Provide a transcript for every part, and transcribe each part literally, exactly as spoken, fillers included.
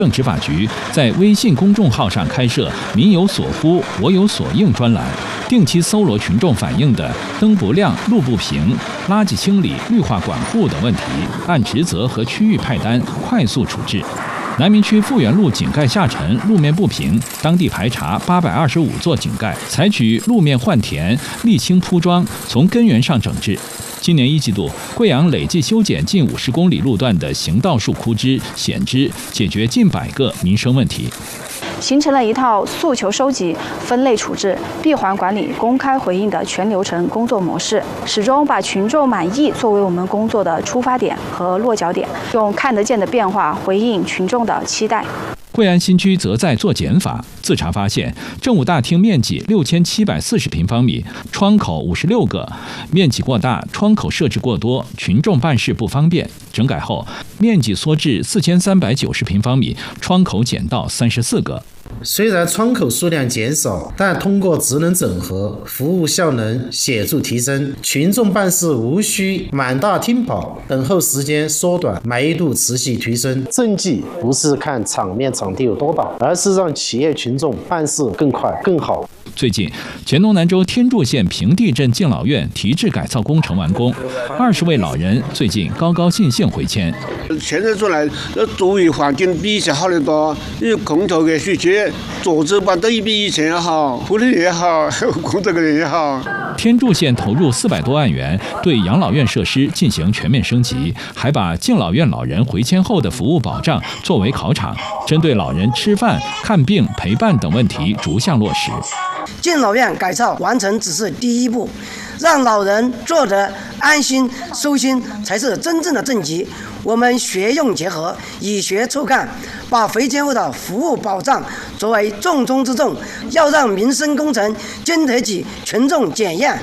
政执法局在微信公众号上开设“民有所呼，我有所应”专栏，定期搜罗群众反映的灯不亮、路不平、垃圾清理、绿化管护等问题，按职责和区域派单，快速处置。南明区富源路井盖下沉，路面不平，当地排查八百二十五座井盖，采取路面换填、沥青铺装，从根源上整治。今年一季度，贵阳累计修剪近五十公里路段的行道树枯枝、险枝，解决近百个民生问题。 形成了一套诉求收集、分类处置、闭环管理、公开回应的全流程工作模式，始终把群众满意作为我们工作的出发点和落脚点，用看得见的变化回应群众的期待。 贵安新区则在做减法，自查发现，政务大厅面积六千七百四十平方米，窗口五十六个，面积过大，窗口设置过多，群众办事不方便。整改后，面积缩至四千三百九十平方米，窗口减到三十四个。 虽然窗口数量减少，但通过职能整合，服务效能显著提升，群众办事无需满大厅跑，等候时间缩短，满意度持续提升。政绩不是看场面场地有多大，而是让企业群众办事更快更好。 最近，黔东南州天柱县平地镇敬老院提质改造工程完工，二十位老人最近高高兴兴回迁。 现在出来，这周围环境比以前好得多，有空调给水气，桌子板凳比以前要好，护理也好，工作人也好。 天柱县投入四百多万元对养老院设施进行全面升级，还把敬老院老人回迁后的服务保障作为考场，针对老人吃饭、看病、陪伴等问题逐项落实。 敬老院改造完成只是第一步，让老人坐得安心收心才是真正的正极。我们学用结合，以学促干，把回迁后的服务保障作为重中之重，要让民生工程经得起群众检验。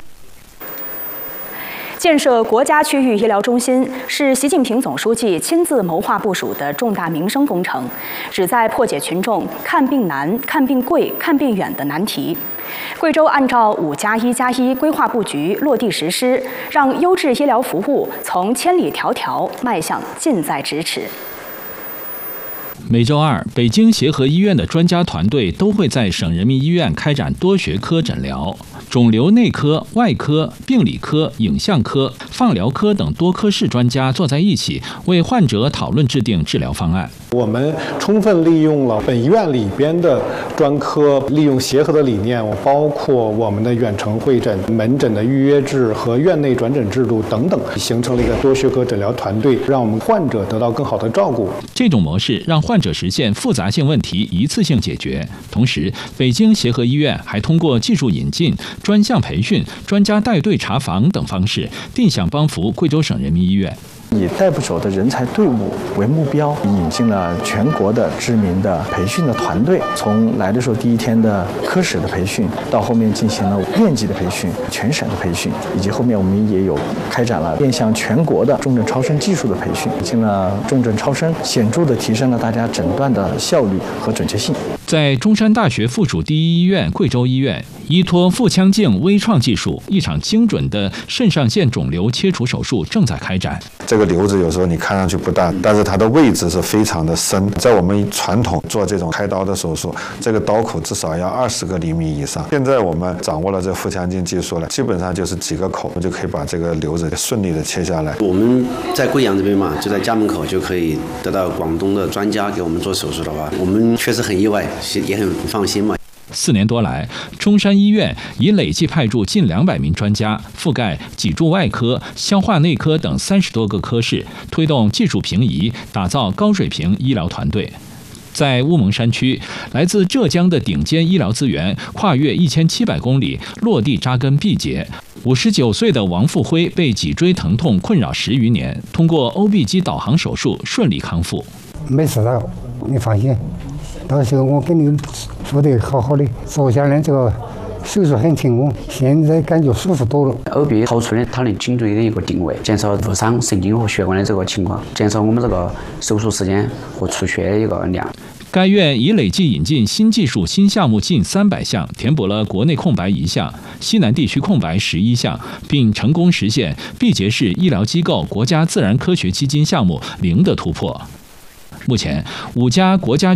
建设国家区域医疗中心是习近平总书记亲自谋划部署的重大民生工程，旨在破解群众看病难、看病贵、看病远的难题。贵州按照五加一加一规划布局落地实施，让优质医疗服务从千里迢迢迈向近在咫尺。 每周二，北京协和医院的专家团队都会在省人民医院开展多学科诊疗，肿瘤内科、外科、病理科、影像科、放疗科等多科室专家坐在一起，为患者讨论制定治疗方案。 我们充分利用了本医院里边的专科，利用协和的理念，包括我们的远程会诊、门诊的预约制和院内转诊制度等等，形成了一个多学科诊疗团队，让我们患者得到更好的照顾。 这种模式让患者实现复杂性问题一次性解决。同时，北京协和医院还通过技术引进、专项培训、专家带队查房等方式，定向帮扶贵州省人民医院。 以带不走的人才队伍为目标，引进了全国的知名的培训的团队，从来的时候第一天的科室的培训，到后面进行了院级的培训、全省的培训，以及后面我们也有开展了面向全国的重症超声技术的培训，引进了重症超声，显著的提升了大家诊断的效率和准确性。 在中山大学附属第一医院贵州医院，依托腹腔镜微创技术，一场精准的肾上腺肿瘤切除手术正在开展。 这个瘤子有时候你看上去不大，但是它的位置是非常的深。在我们传统做这种开刀的手术，这个刀口至少要二十个厘米以上。现在我们掌握了这腹腔镜技术了，基本上就是几个口就可以把这个瘤子顺利的切下来。 我们在贵阳这边嘛，就在家门口就可以得到广东的专家给我们做手术的话，我们确实很意外，也很放心嘛。 四年多来，中山医院已累计派驻近两百名专家，覆盖脊柱外科、消化内科等三十多个科室，推动技术平移，打造高水平医疗团队。在乌蒙山区，来自浙江的顶尖医疗资源跨越一千七百公里，落地扎根毕节。五十九岁的王富辉被脊椎疼痛困扰十余年，通过 O B 机导航手术顺利康复。 没事的，你放心。到时候我给你做得好好的，昨天呢这个手术很成功，现在感觉舒服多了。 O B 好处呢，它能精准的一个定位，减少误伤神经和血管的这个情况，减少我们这个手术时间和出血的一个量。 该院已累计引进新技术、新项目近三百项，填补了国内空白一项，西南地区空白十一项，并成功实现毕节市医疗机构国家自然科学基金项目零的突破。目前，五家国家